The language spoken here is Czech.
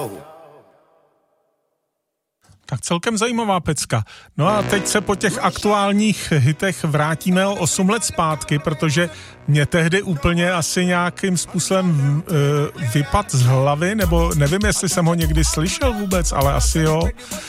Tak celkem zajímavá pecka. No a teď se po těch aktuálních hitech vrátíme o 8 let zpátky, protože mě tehdy úplně asi nějakým způsobem vypad z hlavy, nebo nevím, jestli jsem ho někdy slyšel vůbec, ale asi jo.